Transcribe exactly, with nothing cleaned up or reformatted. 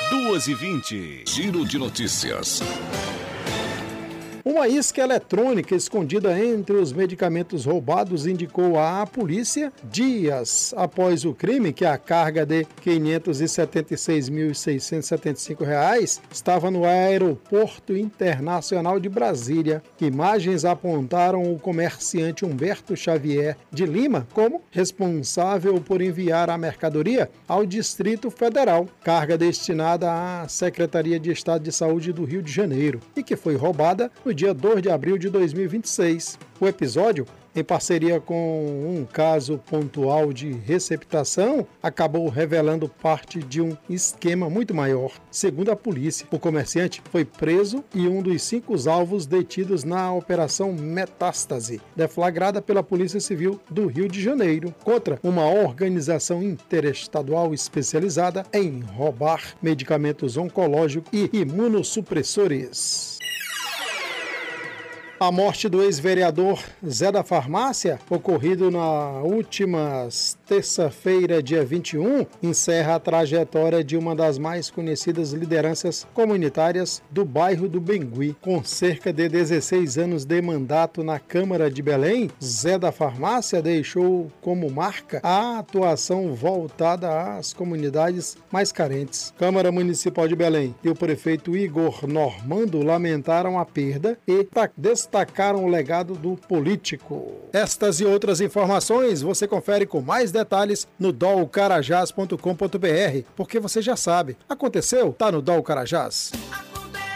duas e vinte. Giro de notícias. Uma isca eletrônica escondida entre os medicamentos roubados indicou à polícia, dias após o crime, que a carga de quinhentos e setenta e seis mil seiscentos e setenta e cinco reais estava no Aeroporto Internacional de Brasília. Imagens apontaram o comerciante Humberto Xavier de Lima como responsável por enviar a mercadoria ao Distrito Federal, carga destinada à Secretaria de Estado de Saúde do Rio de Janeiro, e que foi roubada no dia dois de abril de dois mil e vinte e seis. O episódio, em parceria com um caso pontual de receptação, acabou revelando parte de um esquema muito maior. Segundo a polícia, o comerciante foi preso e um dos cinco alvos detidos na Operação Metástase, deflagrada pela Polícia Civil do Rio de Janeiro, contra uma organização interestadual especializada em roubar medicamentos oncológicos e imunossupressores. A morte do ex-vereador Zé da Farmácia, ocorrido na última terça-feira, dia vinte e um, encerra a trajetória de uma das mais conhecidas lideranças comunitárias do bairro do Bengui. Com cerca de dezesseis anos de mandato na Câmara de Belém, Zé da Farmácia deixou como marca a atuação voltada às comunidades mais carentes. Câmara Municipal de Belém e o prefeito Igor Normando lamentaram a perda e destacaram o legado do político. Estas e outras informações você confere com mais detalhes no dol carajás ponto com ponto br, porque você já sabe, aconteceu, tá no Dol Carajás.